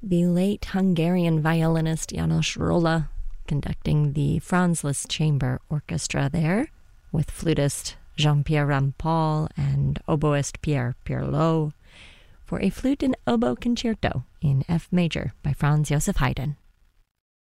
the late Hungarian violinist János Rolla conducting the Franz Liszt Chamber Orchestra there, with flutist Jean-Pierre Rampal and oboist Pierre Pirlot, for a flute and oboe concerto in F major by Franz Joseph Haydn.